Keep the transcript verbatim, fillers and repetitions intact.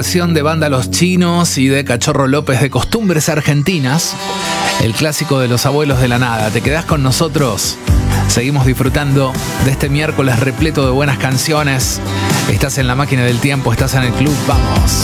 versión de Banda Los Chinos y de Cachorro López de Costumbres Argentinas, el clásico de los abuelos de la nada. ¿Te quedás con nosotros? Seguimos disfrutando de este miércoles repleto de buenas canciones. Estás en la máquina del tiempo, estás en el club, vamos.